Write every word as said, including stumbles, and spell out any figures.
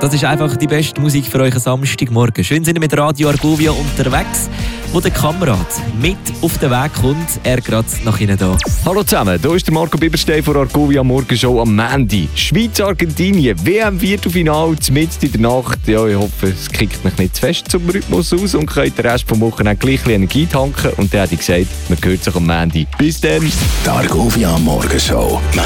Das ist einfach die beste Musik für euch am Samstagmorgen. Schön sind ihr mit Radio Argovia unterwegs, wo der Kamerad mit auf den Weg kommt. Er gerade nach Ihnen da. Hallo zusammen, hier ist der Marco Biberstein von Argovia Morgenshow am Montag. Schweiz-Argentinien, W M-Viertelfinale, mitten in der Nacht. Ja, ich hoffe, es kickt mich nicht zu fest zum Rhythmus aus und könnt den Rest des Wochenende gleich ein bisschen Energie tanken. Und dann hat ich gesagt, man hört sich am Montag. Bis dann. Die Argovia Morgenshow.